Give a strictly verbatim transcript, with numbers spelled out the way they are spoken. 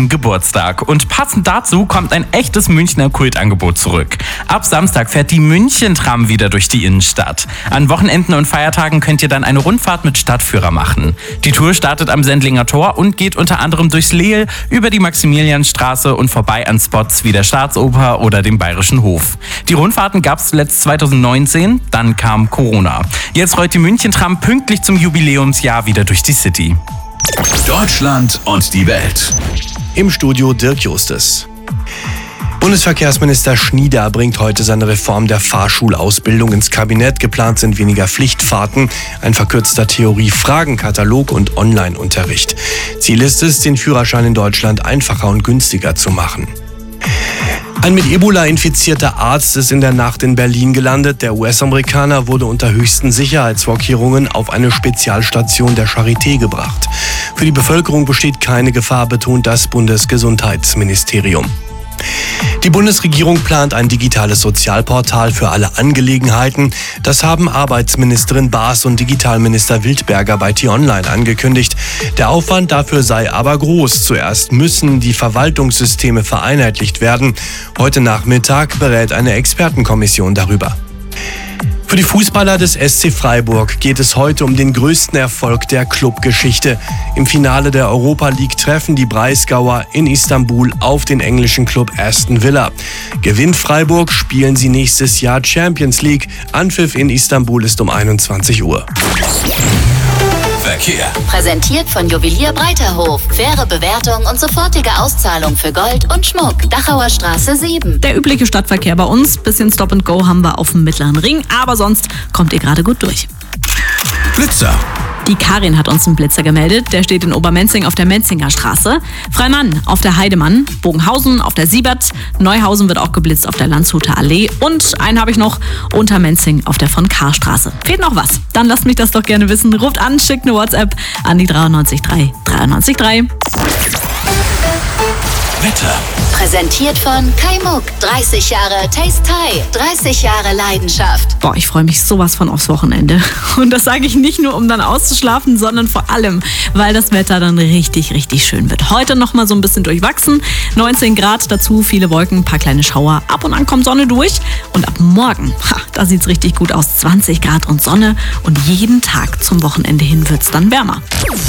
Geburtstag. Und passend dazu kommt ein echtes Münchner Kultangebot zurück. Ab Samstag fährt die München-Tram wieder durch die Innenstadt. An Wochenenden und Feiertagen könnt ihr dann eine Rundfahrt mit Stadtführer machen. Die Tour startet am Sendlinger Tor und geht unter anderem durchs Leel, über die Maximilianstraße und vorbei an Spots wie der Staatsoper oder dem Bayerischen Hof. Die Rundfahrten gab es zuletzt zweitausendneunzehn, dann kam Corona. Jetzt rollt die München-Tram pünktlich zum Jubiläumsjahr wieder durch die City. Deutschland und die Welt. Im Studio Dirk Justus. Bundesverkehrsminister Schnieder bringt heute seine Reform der Fahrschulausbildung ins Kabinett. Geplant sind weniger Pflichtfahrten, ein verkürzter Theorie-Fragenkatalog und Online-Unterricht. Ziel ist es, den Führerschein in Deutschland einfacher und günstiger zu machen. Ein mit Ebola infizierter Arzt ist in der Nacht in Berlin gelandet. Der U S-Amerikaner wurde unter höchsten Sicherheitsvorkehrungen auf eine Spezialstation der Charité gebracht. Für die Bevölkerung besteht keine Gefahr, betont das Bundesgesundheitsministerium. Die Bundesregierung plant ein digitales Sozialportal für alle Angelegenheiten. Das haben Arbeitsministerin Baas und Digitalminister Wildberger bei T-Online angekündigt. Der Aufwand dafür sei aber groß. Zuerst müssen die Verwaltungssysteme vereinheitlicht werden. Heute Nachmittag berät eine Expertenkommission darüber. Für die Fußballer des S C Freiburg geht es heute um den größten Erfolg der Clubgeschichte. Im Finale der Europa League treffen die Breisgauer in Istanbul auf den englischen Club Aston Villa. Gewinnt Freiburg, spielen sie nächstes Jahr Champions League. Anpfiff in Istanbul ist um einundzwanzig Uhr. Verkehr. Präsentiert von Juwelier Breiterhof. Faire Bewertung und sofortige Auszahlung für Gold und Schmuck. Dachauer Straße sieben. Der übliche Stadtverkehr bei uns. Bisschen Stop and Go haben wir auf dem Mittleren Ring. Aber sonst kommt ihr gerade gut durch. Blitzer. Die Karin hat uns einen Blitzer gemeldet. Der steht in Obermenzing auf der Menzinger Straße. Freimann auf der Heidemann. Bogenhausen auf der Siebert. Neuhausen wird auch geblitzt auf der Landshuter Allee. Und einen habe ich noch, Untermenzing auf der von Kahr Straße. Fehlt noch was? Dann lasst mich das doch gerne wissen. Ruft an, schickt eine WhatsApp an die dreiundneunzig drei dreiundneunzig drei. Wetter. Präsentiert von Kai Muck. dreißig Jahre Taste Thai. dreißig Jahre Leidenschaft. Boah, ich freue mich sowas von aufs Wochenende. Und das sage ich nicht nur, um dann auszuschlafen, sondern vor allem, weil das Wetter dann richtig, richtig schön wird. Heute nochmal so ein bisschen durchwachsen. neunzehn Grad, dazu viele Wolken, ein paar kleine Schauer. Ab und an kommt Sonne durch. Und ab morgen, ha, da sieht es richtig gut aus. zwanzig Grad und Sonne. Und jeden Tag zum Wochenende hin wird es dann wärmer.